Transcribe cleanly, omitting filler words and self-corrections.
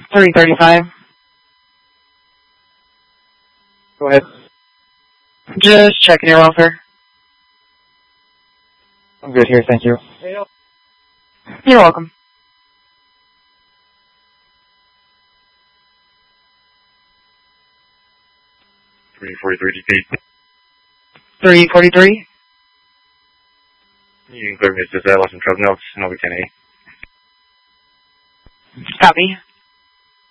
335. Go ahead. Just checking your welfare. I'm good here, thank you. You're welcome. $343 343. You can clear me, it's just lost some truck notes, and I'll be 10-8. Copy.